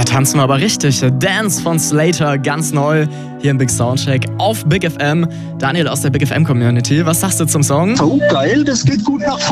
Da tanzen wir aber richtig. Dance von Slater, ganz neu, hier im Big Soundcheck auf Big FM. Daniel aus der Big FM Community, was sagst du zum Song? Oh, geil, das geht gut nach vorne.